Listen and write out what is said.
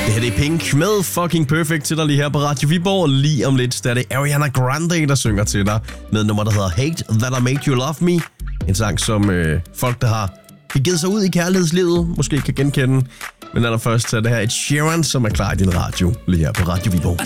Det her det er Pink med Fucking Perfect til dig lige her på Radio Viborg. Lige om lidt, der er det Ariana Grande, der synger til dig med et nummer, der hedder Hate That I Made You Love Me. En sang, som folk, der har begivet sig ud i kærlighedslivet, måske kan genkende. Men allerførst er det her et Sheeran, som er klar i din radio lige her på Radio Viborg.